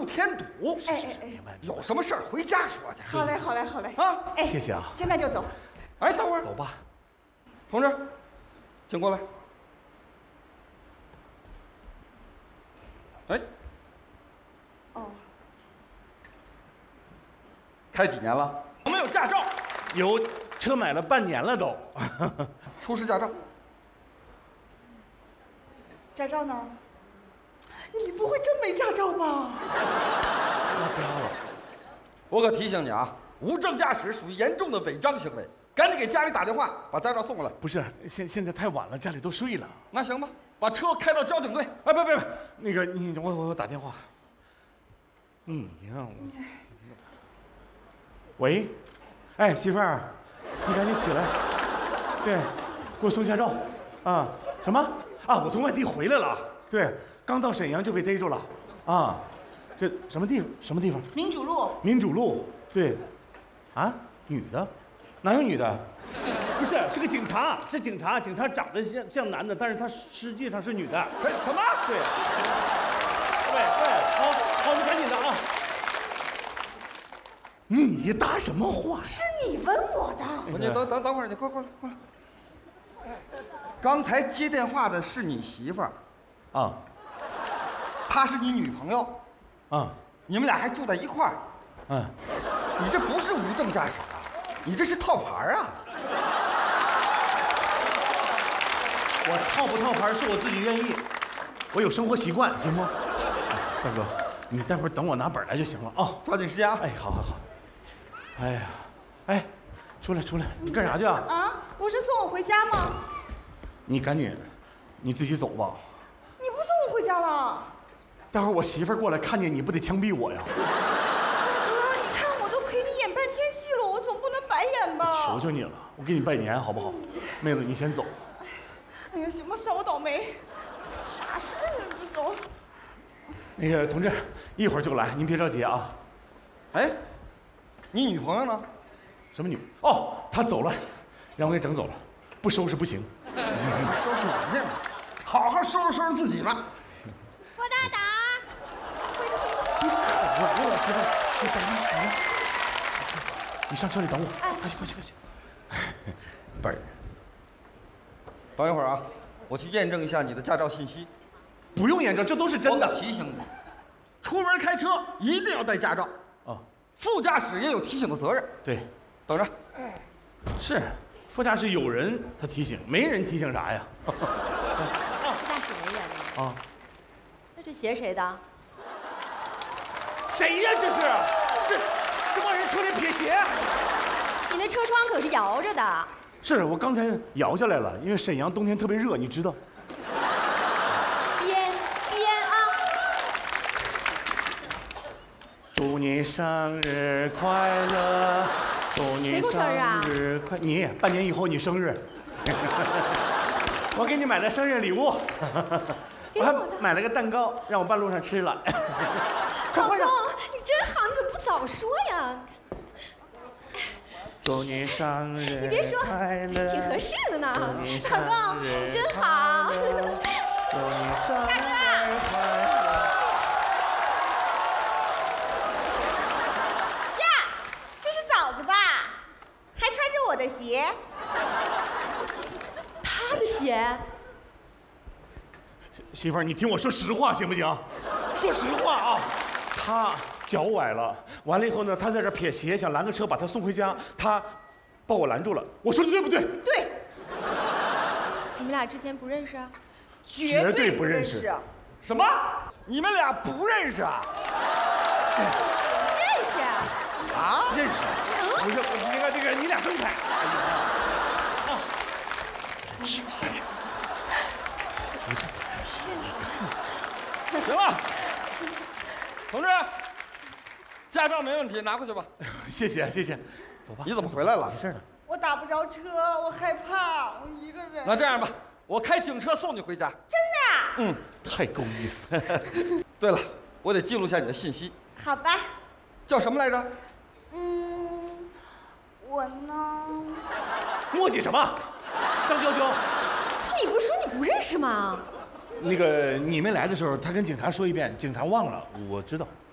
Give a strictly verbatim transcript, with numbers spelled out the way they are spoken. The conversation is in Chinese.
路添堵。 哎哎哎， 有什么事儿回家说去。 好嘞，好嘞，好嘞。 啊， 哎， 谢谢啊。 现在就走。 哎，等会儿， 走吧。 同志，请过来。哎， 哦， 开几年了？ 我们有驾照，有车买了半年了都。 出示驾照。 驾照呢？你不会真没驾照吧？ 到家了。 我可提醒你啊，无证驾驶属于严重的违章行为，赶紧给家里打电话，把驾照送过来。 不是，现现在太晚了，家里都睡了。 那行吧，把车开到交警队。 哎，不不不，那个你我我我打电话。你呀，喂，哎，媳妇儿，你赶紧起来，对，给我送驾照。啊，什么？啊，我从外地回来了。对，刚到沈阳就被逮住了。啊，这什么地方？什么地方？ 民主路。 民主路。对，啊，女的，哪有女的？不是，是个警察，是警察，警察长得像像男的，但是他实际上是女的。 什什么？ 对，对对，好，好，你赶紧的啊！你搭什么话？ 是你问我的。 我你等等等会儿，你过过来过来。刚才接电话的是你媳妇儿， 啊她是你女朋友， 啊你们俩还住在一块儿。 嗯， 你这不是无证驾驶啊，你这是套牌啊！ 我套不套牌是我自己愿意，我有生活习惯，行吗？大哥，你待会儿等我拿本来就行了啊！ 抓紧时间啊！ 哎，好好好。哎呀，哎，出来出来，你干啥去啊？ 啊，不是送我回家吗？ 你赶紧，你自己走吧。 你不送我回家了？ 待会儿我媳妇儿过来看见你不得枪毙我呀？ 大哥，你看我都陪你演半天戏了，我总不能白演吧？ 求求你了，我给你拜年好不好？妹子，你先走。 哎呀，行吧，算我倒霉。啥事儿啊，这都。 那个同志，一会儿就来，您别着急啊。 哎，你女朋友呢？ 什么女？哦，她走了，让我给整走了，不收拾不行。 收拾你去了，好好收拾收拾自己吧。 郭大胆， 你可来了，媳妇儿，你等着，等着。你上车里等我，快去快去快去。本儿， 等一会儿啊，我去验证一下你的驾照信息。 不用验证，这都是真我的。 提醒你，出门开车一定要带驾照。 哦， 副驾驶也有提醒的责任。 对， 等着。 是，副驾驶有人他提醒，没人提醒啥呀？ 副驾驶没人了。 啊， 那这鞋谁的？ 谁呀？这是，这这帮人车里撇鞋。 你那车窗可是摇着的。 是我刚才摇下来了，因为沈阳冬天特别热，你知道。 编编啊！ 祝你生日快乐，祝你谁过生日啊？ 生日快！你半年以后你生日，我给你买了生日礼物，我还买了个蛋糕，让我半路上吃了。快老公换上！， 你真好，你怎么不早说呀？ 祝你生日你别说， 快乐， 挺合适的呢。 祝你老公， 生日你真好。 祝你生日快乐。 呀，这是嫂子吧？还穿着我的鞋。 他的鞋。 媳妇儿，你听我说实话行不行？说实话啊，他脚崴了，完了以后呢，他在这撇鞋，想拦个车把他送回家，他把我拦住了。我说的对不对？ 对， 你们俩之前不认识啊？ 绝对不认识。 什么？你们俩不认识啊？ 认识。 啊？ 认识？不是，我那个那个，你俩分开。啊，是不是？ 行了，同志，驾照没问题，拿回去吧。 谢谢谢谢，走吧。 你怎么回来了？ 没事的。 我打不着车，我害怕，我一个人。 那这样吧，我开警车送你回家。 真的啊？ 嗯， 太够意思。 对了，我得记录下你的信息。 好吧。 叫什么来着？ 嗯，我呢？ 墨迹什么？张娇娇。 你不是说你不认识吗？ 那个你没来的时候，他跟警察说一遍，警察忘了，我知道。